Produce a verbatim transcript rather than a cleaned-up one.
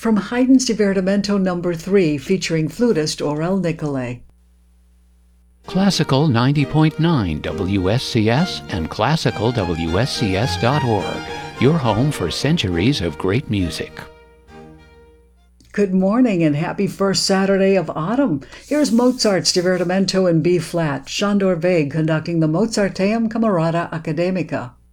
from Haydn's Divertimento number three featuring flutist Aurel Nicolay. Classical ninety point nine W S C S and classical W S C S dot org, your home for centuries of great music. Good morning and happy first Saturday of autumn. Here's Mozart's Divertimento in B-flat, Sándor Vég conducting the Mozarteum Camerata Academica.